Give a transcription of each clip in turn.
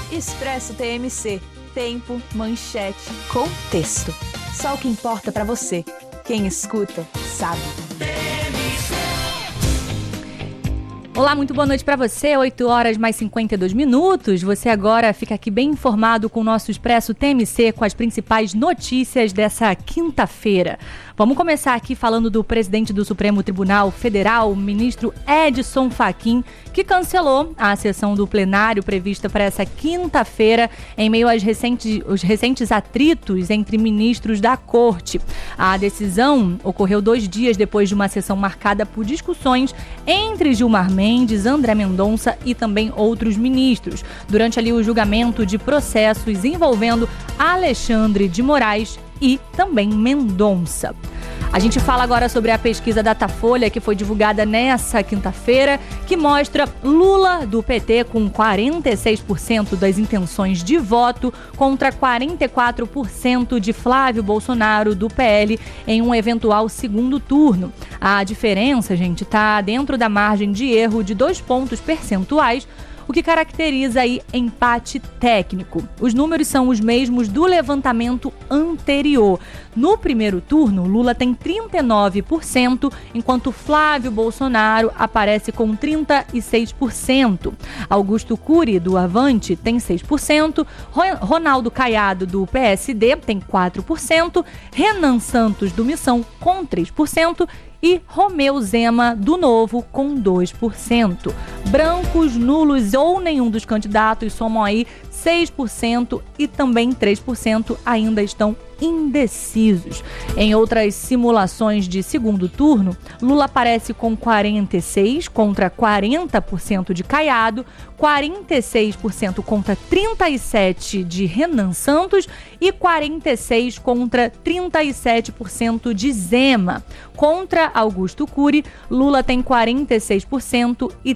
Expresso TMC. Tempo, manchete, contexto. Só o que importa pra você. Quem escuta, sabe. Olá, muito boa noite para você, 8 horas mais 52 minutos. Você agora fica aqui bem informado com o nosso Expresso TMC, com as principais notícias dessa quinta-feira. Vamos começar aqui falando do presidente do Supremo Tribunal Federal, o ministro Edson Fachin, que cancelou a sessão do plenário prevista para essa quinta-feira, em meio aos recentes atritos entre ministros da Corte. A decisão ocorreu 2 dias depois de uma sessão marcada por discussões entre Gilmar Mendes, André Mendonça e também outros ministros, durante ali o julgamento de processos envolvendo Alexandre de Moraes e também Mendonça. A gente fala agora sobre a pesquisa Datafolha, que foi divulgada nessa quinta-feira, que mostra Lula, do PT, com 46% das intenções de voto, contra 44% de Flávio Bolsonaro, do PL, em um eventual segundo turno. A diferença, gente, está dentro da margem de erro de 2 pontos percentuais, o que caracteriza aí empate técnico. Os números são os mesmos do levantamento anterior. No primeiro turno, Lula tem 39%, enquanto Flávio Bolsonaro aparece com 36%. Augusto Cury, do Avante, tem 6%, Ronaldo Caiado, do PSD, tem 4%, Renan Santos, do Missão, com 3%, e Romeu Zema, do Novo, com 2%. Brancos, nulos ou nenhum dos candidatos somam aí 6% e também 3% ainda estão indecisos. Em outras simulações de segundo turno, Lula aparece com 46% contra 40% de Caiado, 46% contra 37% de Renan Santos e 46% contra 37% de Zema. Contra Augusto Cury, Lula tem 46% e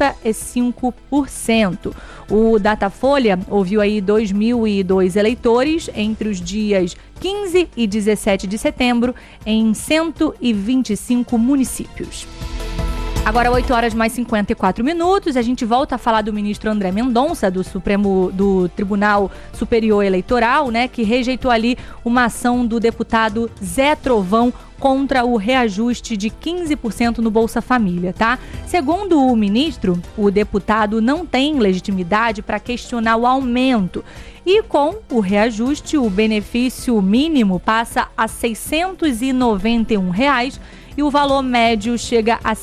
35%. O Datafolha ouviu aí 2.002 eleitores entre os dias 15 e 17 de setembro em 125 municípios. Agora 8 horas mais 54 minutos, a gente volta a falar do ministro André Mendonça, do Tribunal Superior Eleitoral, né, que rejeitou ali uma ação do deputado Zé Trovão contra o reajuste de 15% no Bolsa Família, tá? Segundo o ministro, o deputado não tem legitimidade para questionar o aumento. E com o reajuste, o benefício mínimo passa a R$ 691 e o valor médio chega a R$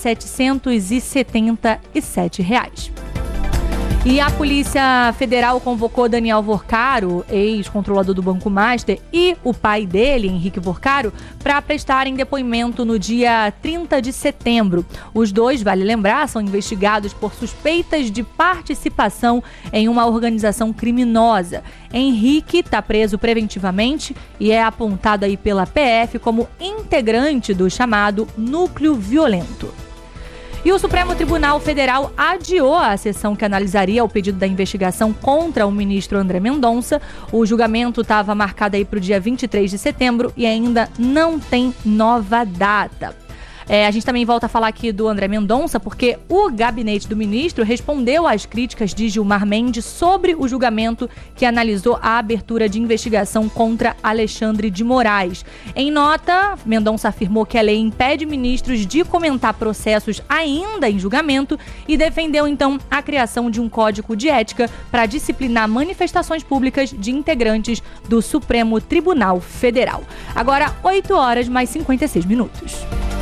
777. E a Polícia Federal convocou Daniel Vorcaro, ex-controlador do Banco Master, e o pai dele, Henrique Vorcaro, para prestarem depoimento no dia 30 de setembro. Os dois, vale lembrar, são investigados por suspeitas de participação em uma organização criminosa. Henrique está preso preventivamente e é apontado aí pela PF como integrante do chamado núcleo violento. E o Supremo Tribunal Federal adiou a sessão que analisaria o pedido da investigação contra o ministro André Mendonça. O julgamento estava marcado aí para o dia 23 de setembro e ainda não tem nova data. A gente também volta a falar aqui do André Mendonça, porque o gabinete do ministro respondeu às críticas de Gilmar Mendes sobre o julgamento que analisou a abertura de investigação contra Alexandre de Moraes. Em nota, Mendonça afirmou que a lei impede ministros de comentar processos ainda em julgamento e defendeu, então, a criação de um código de ética para disciplinar manifestações públicas de integrantes do Supremo Tribunal Federal. Agora, 8 horas mais 56 minutos.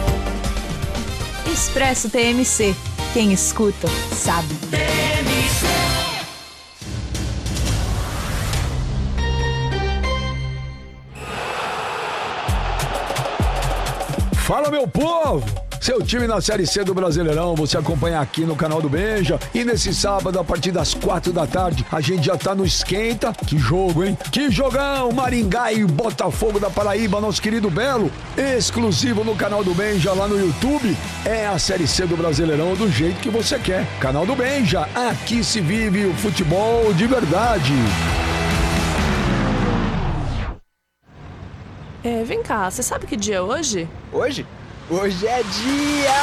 Expresso TMC. Quem escuta, sabe. TMC. Fala, meu povo! Seu time na Série C do Brasileirão, você acompanha aqui no canal do Benja. E nesse sábado, a partir das 4 da tarde, a gente já tá no Esquenta. Que jogo, hein? Que jogão! Maringá e Botafogo da Paraíba, nosso querido Belo. Exclusivo no canal do Benja, lá no YouTube. É a Série C do Brasileirão do jeito que você quer. Canal do Benja, aqui se vive o futebol de verdade. Vem cá, você sabe que dia é hoje? Hoje? Hoje é dia